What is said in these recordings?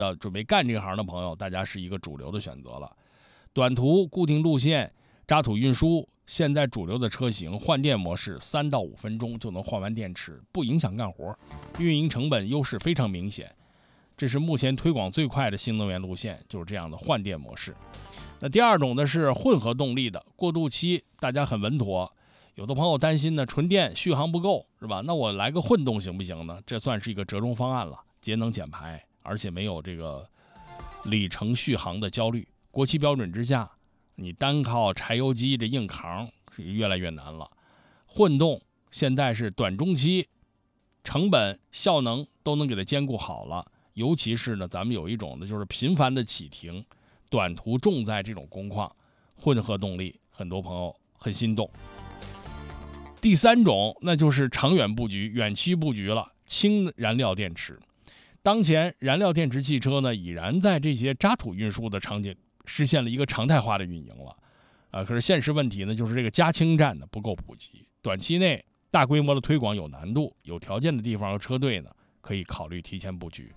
准备干这行的朋友，大家是一个主流的选择了。短途固定路线渣土运输，现在主流的车型换电模式3到5分钟就能换完电池，不影响干活，运营成本优势非常明显。这是目前推广最快的新能源路线，就是这样的换电模式。那第二种呢是混合动力的，过渡期大家很稳妥。有的朋友担心呢，纯电续航不够，是吧？那我来个混动行不行呢？这算是一个折中方案了，节能减排，而且没有这个里程续航的焦虑。国际标准之下，你单靠柴油机这硬扛是越来越难了。混动现在是短中期成本效能都能给它兼顾好了，尤其是呢咱们有一种的就是频繁的启停，短途重载这种工况，混合动力很多朋友很心动。第三种那就是长远布局、远期布局了，氢燃料电池。当前燃料电池汽车呢已然在这些渣土运输的场景实现了一个常态化的运营了。可是现实问题呢，就是这个加氢站呢不够普及，短期内大规模的推广有难度，有条件的地方和车队呢可以考虑提前布局。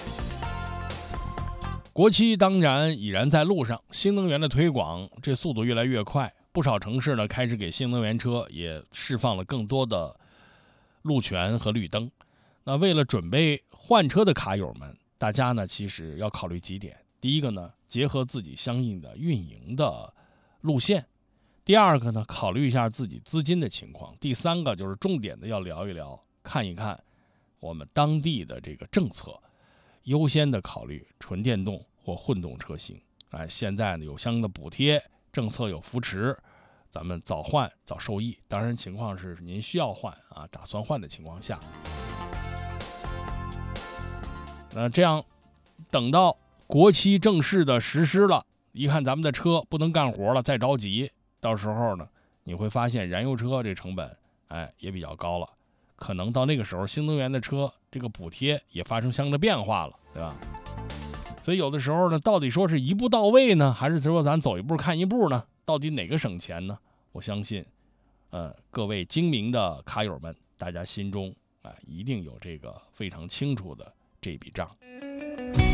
国七当然已然在路上，新能源的推广这速度越来越快，不少城市呢开始给新能源车也释放了更多的路权和绿灯。那为了准备换车的卡友们，大家呢其实要考虑几点。第一个呢，结合自己相应的运营的路线；第二个呢，考虑一下自己资金的情况；第三个就是重点的要聊一聊，看一看我们当地的这个政策，优先的考虑纯电动或混动车型。现在呢有相应的补贴，政策有扶持，咱们早换早受益。当然情况是您需要换打算换的情况下。那这样等到国七正式的实施了，一看咱们的车不能干活了，再着急，到时候呢你会发现燃油车这成本也比较高了，可能到那个时候新能源的车这个补贴也发生相应的变化了，对吧？所以有的时候呢，到底说是一步到位呢，还是说咱走一步看一步呢？到底哪个省钱呢？我相信各位精明的卡友们，大家心中一定有这个非常清楚的这笔账。